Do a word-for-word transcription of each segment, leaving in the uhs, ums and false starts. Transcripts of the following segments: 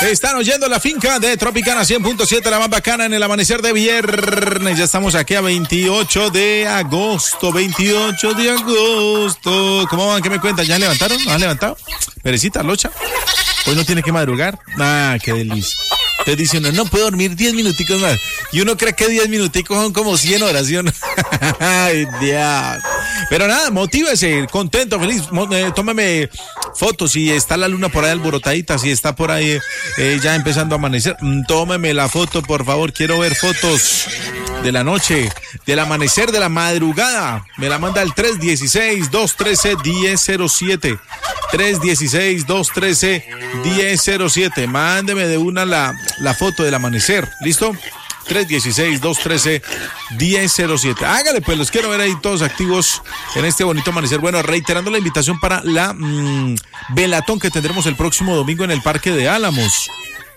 Están oyendo La Finca de Tropicana cien punto siete, la más bacana en el amanecer de viernes. Ya estamos aquí a veintiocho de agosto, veintiocho de agosto. ¿Cómo van? ¿Qué me cuentan? ¿Ya levantaron? ¿No han levantado? Perecita, locha. Hoy no tiene que madrugar. Ah, qué delicia. Entonces dice uno, no puedo dormir diez minuticos más. Y uno cree que diez minuticos son como cien horas, ¿sí o no? Ay, Dios. Pero nada, motívese, contento, feliz. Eh, tómeme fotos si está la luna por ahí alborotadita, si está por ahí eh, ya empezando a amanecer. Tómeme la foto, por favor. Quiero ver fotos de la noche, del amanecer, de la madrugada. Me la manda al tres uno seis, dos uno tres, uno cero cero siete. tres uno seis, dos uno tres, uno cero cero siete. Mándeme de una la, la foto del amanecer. ¿Listo? tres uno seis, dos uno tres, uno cero cero siete. Hágale, pues, los quiero ver ahí todos activos en este bonito amanecer. Bueno, reiterando la invitación para la mmm, velatón que tendremos el próximo domingo en el Parque de Álamos.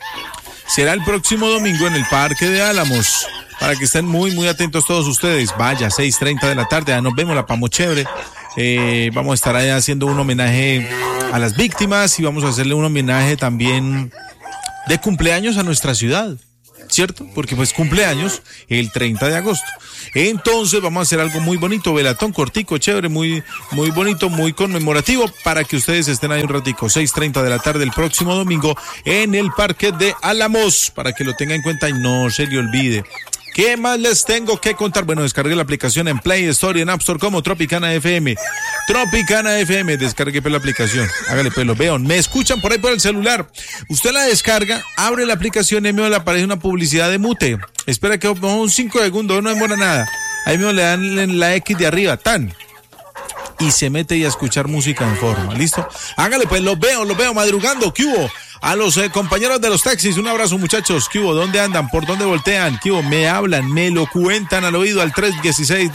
Será el próximo domingo en el Parque de Álamos. Para que estén muy, muy atentos todos ustedes. Vaya, seis y treinta de la tarde. Ya nos vemos, la pamo chévere. Eh, vamos a estar ahí haciendo un homenaje a las víctimas y vamos a hacerle un homenaje también de cumpleaños a nuestra ciudad, ¿cierto? Porque pues cumpleaños el treinta de agosto. Entonces vamos a hacer algo muy bonito, velatón cortico, chévere, muy, muy bonito, muy conmemorativo, para que ustedes estén ahí un ratico, seis y treinta de la tarde el próximo domingo en el Parque de Álamos, para que lo tengan en cuenta y no se le olvide. ¿Qué más les tengo que contar? Bueno, descargué la aplicación en Play Store y en App Store como Tropicana F M. Tropicana F M, descargué pues la aplicación. Hágale pues, lo veo. Me escuchan por ahí por el celular. Usted la descarga, abre la aplicación y me le aparece una publicidad de mute. Espera que un cinco segundos, no demora nada. Ahí mismo le dan la X de arriba, tan. Y se mete y a escuchar música en forma. ¿Listo? Hágale pues, lo veo, lo veo madrugando. ¿Qué hubo? A los eh, compañeros de los taxis, un abrazo, muchachos. ¿Qué hubo? ¿Dónde andan? ¿Por dónde voltean? ¿Qué hubo? Me hablan, me lo cuentan al oído al tres uno seis,